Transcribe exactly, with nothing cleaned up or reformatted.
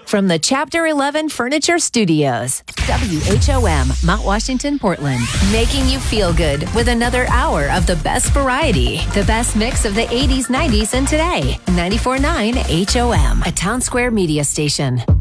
From the Chapter eleven Furniture Studios, W H O M, Mount Washington, Portland. Making you feel good with another hour of the best variety. The best mix of the eighties, nineties, and today. ninety-four point nine H O M, a Town Square media station.